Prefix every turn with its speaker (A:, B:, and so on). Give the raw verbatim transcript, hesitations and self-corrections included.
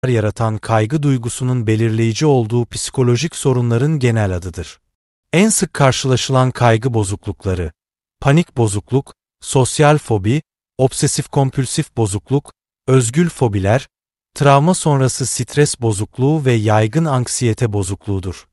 A: yaratan kaygı duygusunun belirleyici olduğu psikolojik sorunların genel adıdır. En sık karşılaşılan kaygı bozuklukları: panik bozukluk, sosyal fobi, obsesif-kompülsif bozukluk, özgül fobiler, travma sonrası stres bozukluğu ve yaygın anksiyete bozukluğudur.